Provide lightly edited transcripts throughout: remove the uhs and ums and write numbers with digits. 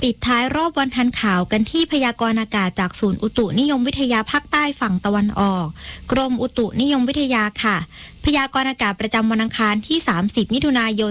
ปิดท้ายรอบวันทันข่าวกันที่พยากรณ์อากาศจากศูนย์อุตุนิยมวิทยาภาคใต้ฝั่งตะวันออกกรมอุตุนิยมวิทยาค่ะพยากรณ์อากาศประจำวันอังคารที่30มิถุนายน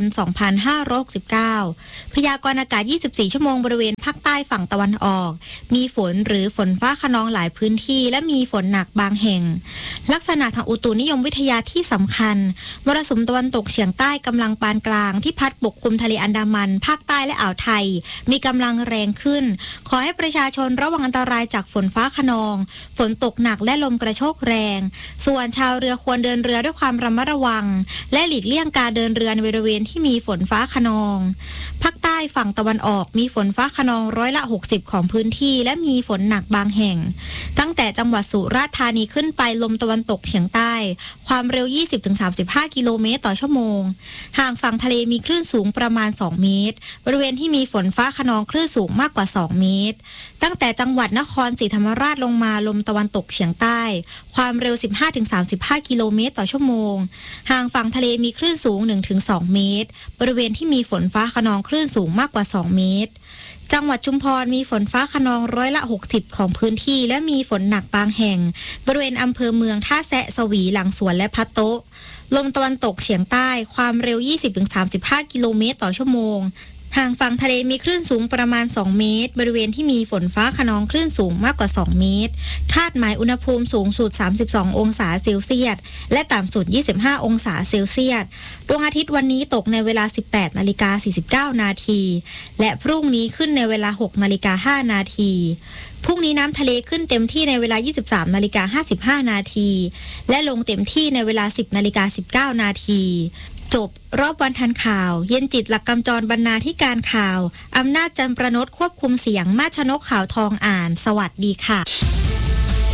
2569พยากรณ์อากาศ24ชั่วโมงบริเวณภาคใต้ฝั่งตะวันออกมีฝนหรือฝนฟ้าคะนองหลายพื้นที่และมีฝนหนักบางแห่งลักษณะทางอุตุนิยมวิทยาที่สำคัญมรสุมตะวันตกเฉียงใต้กำลังปานกลางที่พัดปกคลุมทะเลอันดามันภาคใต้และอ่าวไทยมีกำลังแรงขึ้นขอให้ประชาชนระวังอันตรายจากฝนฟ้าคะนองฝนตกหนักและลมกระโชกแรงส่วนชาวเรือควรเดินเรือด้วยความระมัดระวังและหลีกเลี่ยงการเดินเรือในบริเวณที่มีฝนฟ้าคะนองภาคใต้ฝั่งตะวันออกมีฝนฟ้าคะนอง60%ของพื้นที่และมีฝนหนักบางแห่งตั้งแต่จังหวัดสุราษฎร์ธานีขึ้นไปลมตะวันตกเฉียงใต้ความเร็ว 20-35 กิโลเมตรต่อชั่วโมงห่างฝั่งทะเลมีคลื่นสูงประมาณ2เมตรบริเวณที่มีฝนฟ้าคะนองคลื่นสูงมากกว่า2เมตรตั้งแต่จังหวัดนครศรีธรรมราชลงมาลมตะวันตกเฉียงใต้ความเร็ว 15-35 กิโลเมตรต่อชั่วโมงห่างฝั่งทะเลมีคลื่นสูง 1-2 เมตรบริเวณที่มีฝนฟ้าคะนองคลื่นสูงมากกว่า2เมตรจังหวัดชุมพรมีฝนฟ้าคะนอง60%ของพื้นที่และมีฝนหนักบางแห่งบริเวณอำเภอเมืองท่าแซะสวีหลังสวนและพะโต๊ะลมตะวันตกเฉียงใต้ความเร็ว 20-35 กิโลเมตรต่อชั่วโมงห่างฝั่งทะเลมีคลื่นสูงประมาณ2เมตรบริเวณที่มีฝนฟ้าคะนองคลื่นสูงมากกว่า2เมตรคาดหมายอุณหภูมิสูงสุด32องศาเซลเซียสและต่ำสุด25องศาเซลเซียสดวงอาทิตย์วันนี้ตกในเวลา 18:49 นาทีและพรุ่งนี้ขึ้นในเวลา 6:05 นาทีพรุ่งนี้น้ำทะเลขึ้นเต็มที่ในเวลา 23:55 นาทีและลงเต็มที่ในเวลา 10:19 นาทีจบรอบวันทันข่าวเย็นจิตหลักกำจรบรรณาธิการข่าวอำนาจจันทร์ประนดควบคุมเสียงมาชนกข่าวทองอ่านสวัสดีค่ะ